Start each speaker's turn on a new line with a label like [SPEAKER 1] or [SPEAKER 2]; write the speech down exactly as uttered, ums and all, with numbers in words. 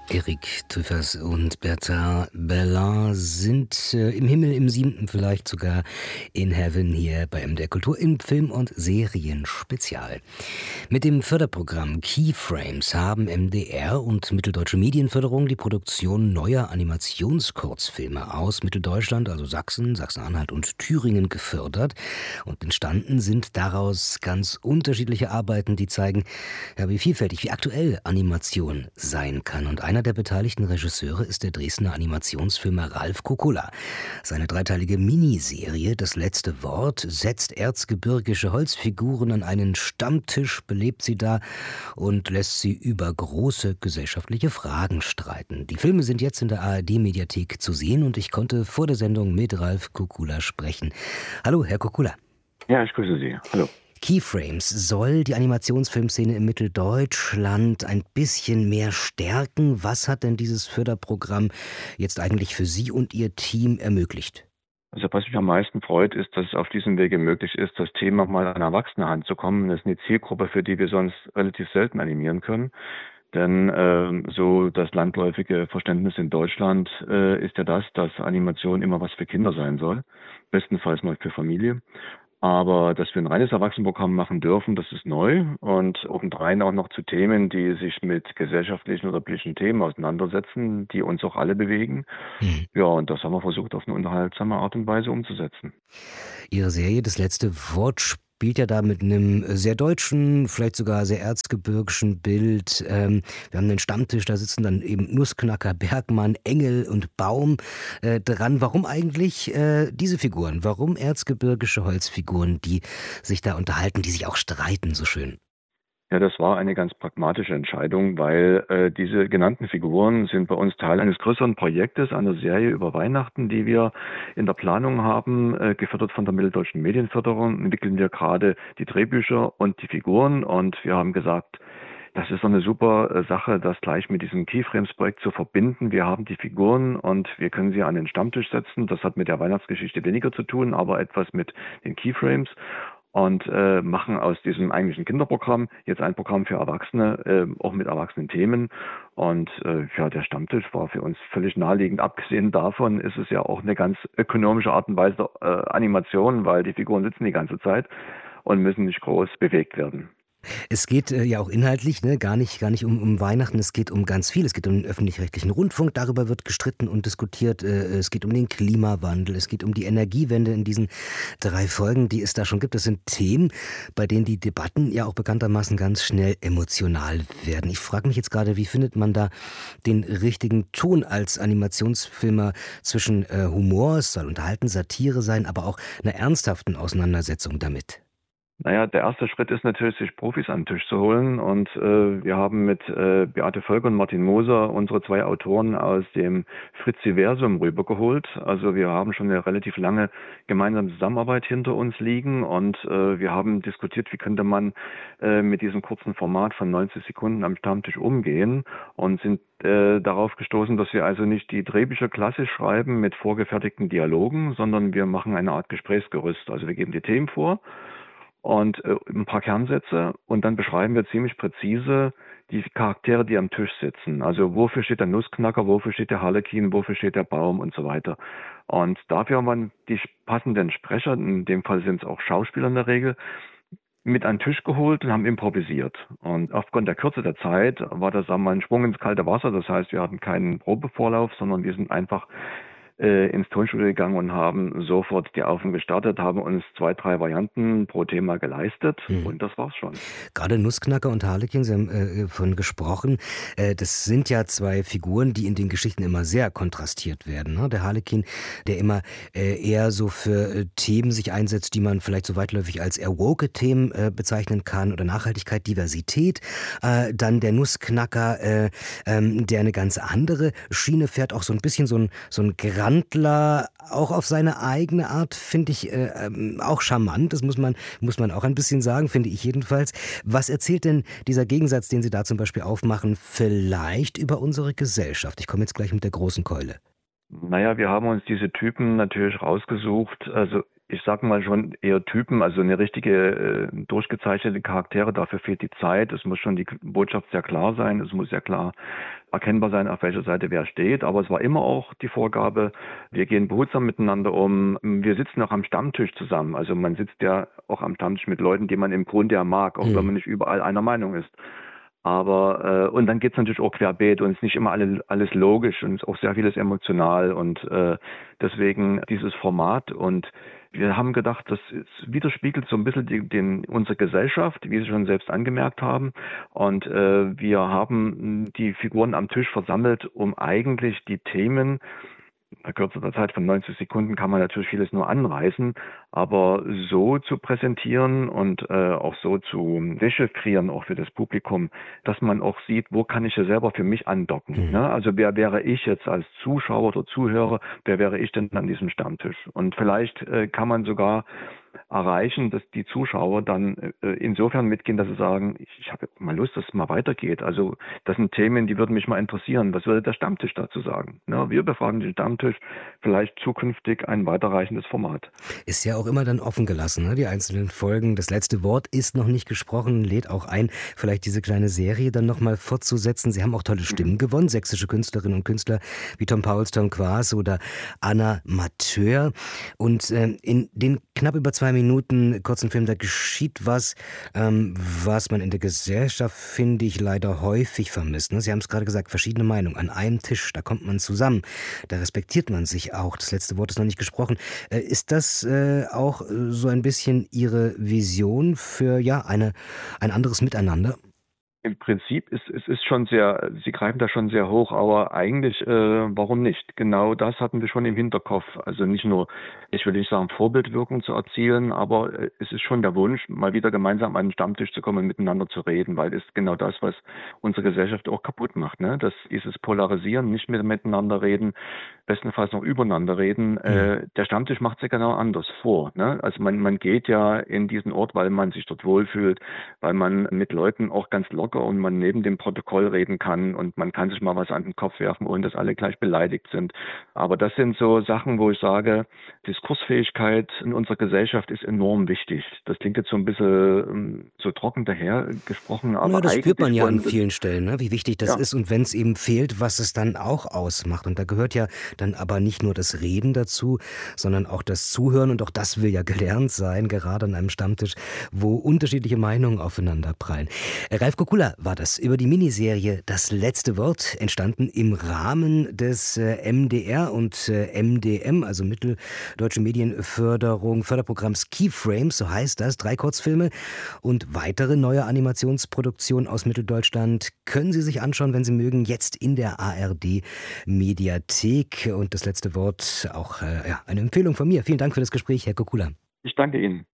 [SPEAKER 1] Eric Truffaz und Bertrand Belin sind äh, im Himmel, im siebten vielleicht sogar in Heaven hier bei M D R Kultur im Film- und Serienspezial. Mit dem Förderprogramm Keyframes haben M D R und Mitteldeutsche Medienförderung die Produktion neuer Animationskurzfilme aus Mitteldeutschland, also Sachsen, Sachsen-Anhalt und Thüringen gefördert. Und entstanden sind daraus ganz unterschiedliche Arbeiten, die zeigen, ja, wie vielfältig, wie aktuell Animation sein kann. Und einer der beteiligten Regisseure ist der Dresdner Animationsfilmer Ralf Kukula. Seine dreiteilige Miniserie Das letzte Wort setzt erzgebirgische Holzfiguren an einen Stammtisch, belebt sie da und lässt sie über große gesellschaftliche Fragen streiten. Die Filme sind jetzt in der A R D-Mediathek zu sehen und ich konnte vor der Sendung mit Ralf Kukula sprechen. Hallo, Herr Kukula.
[SPEAKER 2] Ja, ich grüße Sie. Hallo.
[SPEAKER 1] Keyframes soll die Animationsfilmszene in Mitteldeutschland ein bisschen mehr stärken. Was hat denn dieses Förderprogramm jetzt eigentlich für Sie und Ihr Team ermöglicht?
[SPEAKER 2] Also was mich am meisten freut, ist, dass es auf diesem Wege möglich ist, das Thema mal an erwachsene Hand zu kommen. Das ist eine Zielgruppe, für die wir sonst relativ selten animieren können. Denn äh, so das landläufige Verständnis in Deutschland äh, ist ja das, dass Animation immer was für Kinder sein soll. Bestenfalls mal für Familie. Aber dass wir ein reines Erwachsenenprogramm machen dürfen, das ist neu und obendrein auch noch zu Themen, die sich mit gesellschaftlichen oder politischen Themen auseinandersetzen, die uns auch alle bewegen.
[SPEAKER 1] Hm.
[SPEAKER 2] Ja, und das haben wir versucht, auf eine unterhaltsame Art und Weise umzusetzen.
[SPEAKER 1] Ihre Serie Das letzte Wort spielt ja da mit einem sehr deutschen, vielleicht sogar sehr erzgebirgischen Bild. Ähm, wir haben einen Stammtisch, da sitzen dann eben Nussknacker, Bergmann, Engel und Baum äh, dran. Warum eigentlich äh, diese Figuren? Warum erzgebirgische Holzfiguren, die sich da unterhalten, die sich auch streiten so schön?
[SPEAKER 2] Ja, das war eine ganz pragmatische Entscheidung, weil äh, diese genannten Figuren sind bei uns Teil eines größeren Projektes, einer Serie über Weihnachten, die wir in der Planung haben, äh, gefördert von der Mitteldeutschen Medienförderung, entwickeln wir gerade die Drehbücher und die Figuren und wir haben gesagt, das ist so eine super äh, Sache, das gleich mit diesem Keyframes-Projekt zu verbinden. Wir haben die Figuren und wir können sie an den Stammtisch setzen. Das hat mit der Weihnachtsgeschichte weniger zu tun, aber etwas mit den Keyframes. Und äh, machen aus diesem eigentlichen Kinderprogramm jetzt ein Programm für Erwachsene, äh, auch mit erwachsenen Themen. Und äh, ja, der Stammtisch war für uns völlig naheliegend. Abgesehen davon ist es ja auch eine ganz ökonomische Art und Weise äh, Animation, weil die Figuren sitzen die ganze Zeit und müssen nicht groß bewegt werden.
[SPEAKER 1] Es geht äh, ja auch inhaltlich, ne, gar nicht, gar nicht um, um Weihnachten, es geht um ganz viel. Es geht um den öffentlich-rechtlichen Rundfunk, darüber wird gestritten und diskutiert. Äh, es geht um den Klimawandel, es geht um die Energiewende in diesen drei Folgen, die es da schon gibt. Das sind Themen, bei denen die Debatten ja auch bekanntermaßen ganz schnell emotional werden. Ich frage mich jetzt gerade, wie findet man da den richtigen Ton als Animationsfilmer zwischen äh, Humor, es soll unterhalten, Satire sein, aber auch einer ernsthaften Auseinandersetzung damit?
[SPEAKER 2] Naja, der erste Schritt ist natürlich, sich Profis an den Tisch zu holen. Und äh, wir haben mit äh, Beate Volker und Martin Moser unsere zwei Autoren aus dem Fritziversum rübergeholt. Also wir haben schon eine relativ lange gemeinsame Zusammenarbeit hinter uns liegen. Und äh, wir haben diskutiert, wie könnte man äh, mit diesem kurzen Format von neunzig Sekunden am Stammtisch umgehen. Und sind äh, darauf gestoßen, dass wir also nicht die Drehbücher klassisch schreiben mit vorgefertigten Dialogen, sondern wir machen eine Art Gesprächsgerüst. Also wir geben die Themen vor und äh, ein paar Kernsätze und dann beschreiben wir ziemlich präzise die Charaktere, die am Tisch sitzen. Also wofür steht der Nussknacker, wofür steht der Harlekin, wofür steht der Baum und so weiter. Und dafür haben wir die passenden Sprecher, in dem Fall sind es auch Schauspieler in der Regel, mit an den Tisch geholt und haben improvisiert. Und aufgrund der Kürze der Zeit war das, sagen wir mal, ein Sprung ins kalte Wasser. Das heißt, wir hatten keinen Probevorlauf, sondern wir sind einfach äh, ins Tonstudio gegangen und haben sofort die Aufnahmen gestartet, haben uns zwei, drei Varianten pro Thema geleistet
[SPEAKER 1] Hm.
[SPEAKER 2] und das war's schon.
[SPEAKER 1] Gerade Nussknacker und Harlekin, Sie haben äh, von gesprochen, äh, das sind ja zwei Figuren, die in den Geschichten immer sehr kontrastiert werden. Ne? Der Harlekin, der immer äh, eher so für äh, Themen sich einsetzt, die man vielleicht so weitläufig als eher woke Themen äh, bezeichnen kann oder Nachhaltigkeit, Diversität. Äh, dann der Nussknacker, äh, ähm, der eine ganz andere Schiene fährt, auch so ein bisschen so ein, so ein Grandler, auch auf seine eigene Art, finde ich äh, ähm, auch charmant. Das muss man, muss man auch ein bisschen sagen, finde ich jedenfalls. Was erzählt denn dieser Gegensatz, den Sie da zum Beispiel aufmachen, vielleicht über unsere Gesellschaft? Ich komme jetzt gleich mit der großen Keule.
[SPEAKER 2] Naja, wir haben uns diese Typen natürlich rausgesucht. Also ich sag mal schon eher Typen, also eine richtige äh, durchgezeichnete Charaktere, dafür fehlt die Zeit. Es muss schon die Botschaft sehr klar sein, es muss sehr klar erkennbar sein, auf welcher Seite wer steht. Aber es war immer auch die Vorgabe, wir gehen behutsam miteinander um. Wir sitzen auch am Stammtisch zusammen. Also man sitzt ja auch am Stammtisch mit Leuten, die man im Grunde ja mag, auch wenn
[SPEAKER 1] Hm.
[SPEAKER 2] man nicht überall einer Meinung ist. Aber äh, und dann geht's natürlich auch querbeet und es ist nicht immer alle, alles logisch und es ist auch sehr vieles emotional und äh, deswegen dieses Format und wir haben gedacht, das ist, widerspiegelt so ein bisschen die, den, unsere Gesellschaft, wie Sie schon selbst angemerkt haben. Und äh, wir haben die Figuren am Tisch versammelt, um eigentlich die Themen, in einer kürzester Zeit von neunzig Sekunden kann man natürlich vieles nur anreißen, aber so zu präsentieren und äh, auch so zu Wäsche kreieren, auch für das Publikum, dass man auch sieht, wo kann ich ja selber für mich andocken.
[SPEAKER 1] Hm.
[SPEAKER 2] Ne? Also wer wäre ich jetzt als Zuschauer oder Zuhörer, wer wäre ich denn an diesem Stammtisch? Und vielleicht äh, kann man sogar erreichen, dass die Zuschauer dann äh, insofern mitgehen, dass sie sagen, ich, ich habe mal Lust, dass es mal weitergeht. Also das sind Themen, die würden mich mal interessieren. Was würde der Stammtisch dazu sagen? Ne? Wir befragen den Stammtisch, vielleicht zukünftig ein weiterreichendes Format.
[SPEAKER 1] Ist ja auch immer dann offen gelassen, ne? Die einzelnen Folgen. Das letzte Wort ist noch nicht gesprochen, lädt auch ein, vielleicht diese kleine Serie dann nochmal fortzusetzen. Sie haben auch tolle Stimmen
[SPEAKER 2] Mhm.
[SPEAKER 1] gewonnen, sächsische Künstlerinnen und Künstler wie Tom Pauls, Tom Quaas oder Anna Mateur. Und ähm, in den knapp über zwei Minuten kurzen Film, da geschieht was, ähm, was man in der Gesellschaft, finde ich, leider häufig vermisst. Ne? Sie haben es gerade gesagt, verschiedene Meinungen. An einem Tisch, da kommt man zusammen. Da respektiert man sich auch. Das letzte Wort ist noch nicht gesprochen. Äh, ist das äh, auch äh, so ein bisschen Ihre Vision für ja eine, ein anderes Miteinander?
[SPEAKER 2] Im Prinzip ist es ist schon sehr, Sie greifen da schon sehr hoch, aber eigentlich, äh, warum nicht? Genau das hatten wir schon im Hinterkopf. Also nicht nur, ich will nicht sagen, Vorbildwirkung zu erzielen, aber äh, es ist schon der Wunsch, mal wieder gemeinsam an den Stammtisch zu kommen und miteinander zu reden, weil es ist genau das, was unsere Gesellschaft auch kaputt macht. Ne? Das ist es Polarisieren, nicht mehr miteinander reden, bestenfalls noch übereinander reden.
[SPEAKER 1] Hm.
[SPEAKER 2] Äh, der Stammtisch macht es ja genau anders vor. Ne? Also man, man geht ja in diesen Ort, weil man sich dort wohlfühlt, weil man mit Leuten auch ganz locker und man neben dem Protokoll reden kann und man kann sich mal was an den Kopf werfen, ohne dass alle gleich beleidigt sind. Aber das sind so Sachen, wo ich sage, Diskursfähigkeit in unserer Gesellschaft ist enorm wichtig. Das klingt jetzt so ein bisschen ähm, so trocken daher gesprochen,
[SPEAKER 1] Na,
[SPEAKER 2] aber
[SPEAKER 1] das spürt man
[SPEAKER 2] eigentlich
[SPEAKER 1] ja an
[SPEAKER 2] wollen wir,
[SPEAKER 1] vielen Stellen, ne? Wie wichtig das
[SPEAKER 2] ja.
[SPEAKER 1] ist und wenn es eben fehlt, was es dann auch ausmacht. Und da gehört ja dann aber nicht nur das Reden dazu, sondern auch das Zuhören und auch das will ja gelernt sein, gerade an einem Stammtisch, wo unterschiedliche Meinungen aufeinander prallen. Äh, Ralf Kukula war das über die Miniserie Das letzte Wort, entstanden im Rahmen des äh, M D R und äh, M D M, also Mitteldeutsche Medienförderung, Förderprogramms Keyframes, so heißt das, drei Kurzfilme und weitere neue Animationsproduktionen aus Mitteldeutschland können Sie sich anschauen, wenn Sie mögen, jetzt in der A R D-Mediathek. Und das letzte Wort, auch äh, ja, eine Empfehlung von mir. Vielen Dank für das Gespräch, Herr Kukula.
[SPEAKER 2] Ich danke Ihnen.